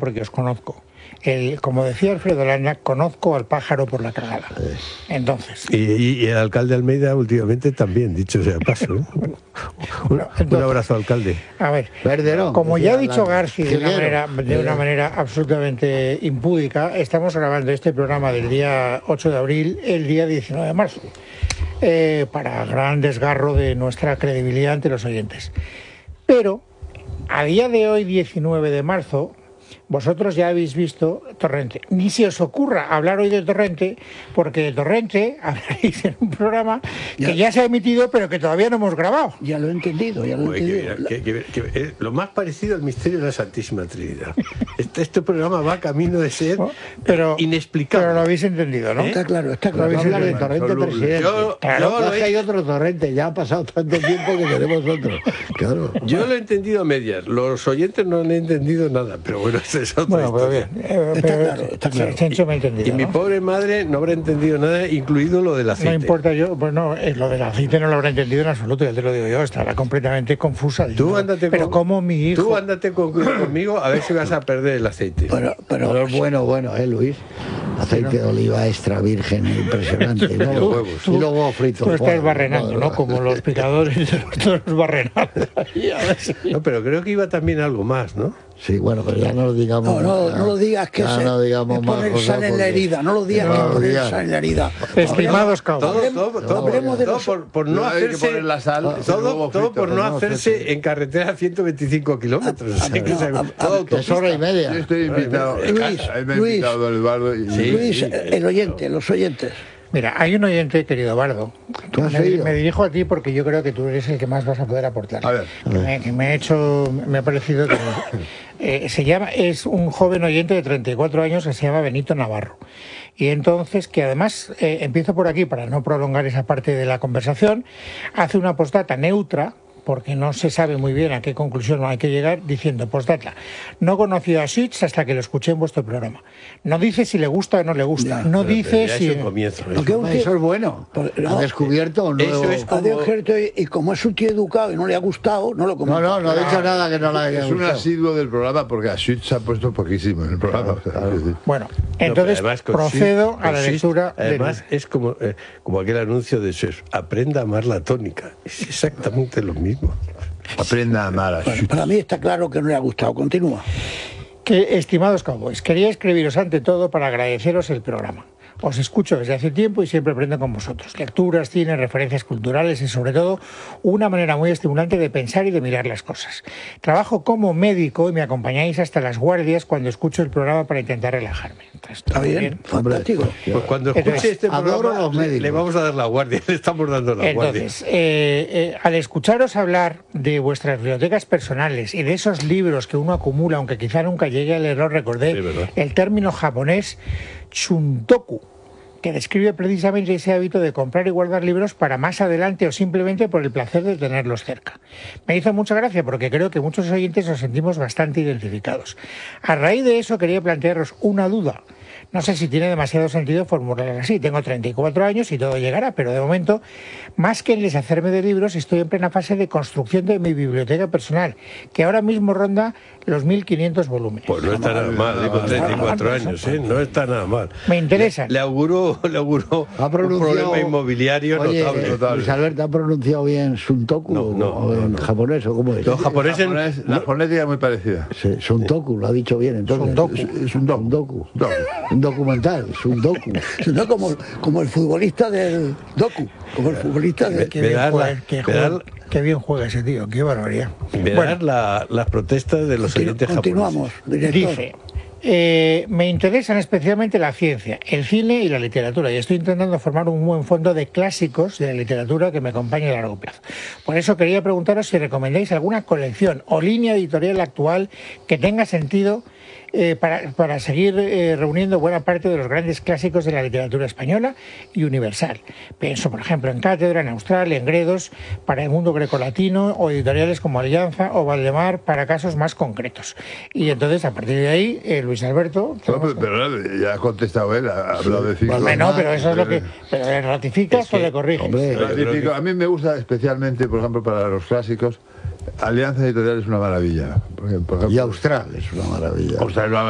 porque os conozco. Como decía Alfredo Landa, conozco al pájaro por la cagada. Entonces... Y el alcalde Almeida últimamente también, dicho sea paso. Un abrazo, alcalde. A ver, Verderón, como ya ha dicho Garci de una manera absolutamente impúdica, estamos grabando este programa del día 8 de abril, el día 19 de marzo, para gran desgarro de nuestra credibilidad ante los oyentes. Pero, a día de hoy, 19 de marzo... vosotros ya habéis visto Torrente. Ni se os ocurra hablar hoy de Torrente, porque de Torrente hablaréis en un programa que ya se ha emitido, pero que todavía no hemos grabado. Ya lo he entendido, ya lo he entendido. Lo más parecido al misterio de la Santísima Trinidad. Este programa va camino de ser inexplicable. Pero lo habéis entendido, ¿no? Está claro, está claro. Hablar de Torrente, presidente. Hay otro Torrente, ya ha pasado tanto tiempo que tenemos otro. Claro. Yo lo he entendido a medias, los oyentes no han entendido nada, pero bueno, es otra historia. Está claro. Chencho me ha entendido. Y mi pobre madre no habrá entendido nada, incluido lo del aceite. No importa yo, bueno, lo del aceite no lo habrá entendido en absoluto, ya te lo digo yo, estará completamente confusa. Tú ándate como mi hijo. Tú ándate conmigo a ver si vas a perder el aceite. Pero es bueno, Luis. Aceite de oliva extra virgen, impresionante. ¿No? Y luego frito. Tú estás barrenando, ¿no? Como los picadores de los toros barrenando. No, pero creo que iba también algo más, ¿no? Sí, bueno, pero ya no lo digamos. No lo digas, que no digamos más poner sal en la herida. No lo digas, que poner sal en la herida. Estimados cabos. Todo por no hacerse la sal. Todo por no hacerse en carretera a 125 kilómetros. Es hora y media. Yo estoy invitado. Luis, Eduardo. Luis, el oyente, los oyentes. Mira, hay un oyente, querido Bardo. Me dirijo a ti porque yo creo que tú eres el que más vas a poder aportar. A ver. Me ha parecido que es un joven oyente de 34 años que se llama Benito Navarro. Y entonces, que además, empiezo por aquí para no prolongar esa parte de la conversación, hace una postdata neutra, porque no se sabe muy bien a qué conclusión hay que llegar, diciendo, postdata, no conocí a Sitch hasta que lo escuché en vuestro programa. No dice si le gusta o no le gusta. No dice si... Es un comienzo. Eso es bueno. ¿Ha descubierto un nuevo...? Y como es un tío educado y no le ha gustado, no lo comenta. No ha dicho nada que no le haya gustado. Es un asiduo del programa porque a Sitch se ha puesto poquísimo en el programa. Bueno, entonces procedo a la lectura. Además, es como aquel anuncio de SES, aprenda a amar la tónica. Es exactamente lo mismo. Aprenda a amar a Sitch. Para mí está claro que no le ha gustado. Continúa. Estimados cowboys, quería escribiros ante todo para agradeceros el programa. Os escucho desde hace tiempo y siempre aprendo con vosotros. Lecturas, cine, referencias culturales y sobre todo una manera muy estimulante de pensar y de mirar las cosas. Trabajo como médico y me acompañáis hasta las guardias cuando escucho el programa para intentar relajarme. Entonces, está bien, fantástico. Pues cuando escuche este programa le vamos a dar la guardia, le estamos dando la guardia. Entonces, al escucharos hablar de vuestras bibliotecas personales y de esos libros que uno acumula, aunque quizá nunca llegue al error, recordé el término japonés chuntoku, que describe precisamente ese hábito de comprar y guardar libros para más adelante o simplemente por el placer de tenerlos cerca. Me hizo mucha gracia porque creo que muchos oyentes nos sentimos bastante identificados. A raíz de eso quería plantearos una duda. No sé si tiene demasiado sentido formularla así. Tengo 34 años y todo llegará, pero de momento, más que en deshacerme de libros, estoy en plena fase de construcción de mi biblioteca personal, que ahora mismo ronda los 1.500 volúmenes. Pues no está nada mal, con 34 años, no está nada mal. Me interesa. Le auguró un problema inmobiliario notable. Luis Alberto, ¿ha pronunciado bien Shuntoku o en japonés o cómo es? Los japoneses... La fonética es muy parecida. Sí, Shuntoku, lo ha dicho bien. Entonces, es un docu. Un documental, es un docu. Como el futbolista del docu. Como el futbolista del... Qué bien juega ese tío, qué barbaridad. Verás las protestas de los oyentes japoneses. Continuamos, director. Dice, me interesan especialmente la ciencia, el cine y la literatura, y estoy intentando formar un buen fondo de clásicos de la literatura que me acompañe a largo plazo. Por eso quería preguntaros si recomendáis alguna colección o línea editorial actual que tenga sentido para seguir reuniendo buena parte de los grandes clásicos de la literatura española y universal. Pienso, por ejemplo, en Cátedra, en Austral, en Gredos, para el mundo grecolatino, o editoriales como Alianza o Valdemar para casos más concretos. Y entonces, a partir de ahí, Luis Alberto... Pero ya ha contestado él, ha hablado de ciclo. No, pero eso es lo que... ¿Pero le ratificas o le corriges? A mí me gusta especialmente, por ejemplo, para los clásicos, Alianza Editorial es una maravilla. Porque, por ejemplo, y Austral es una maravilla. Austral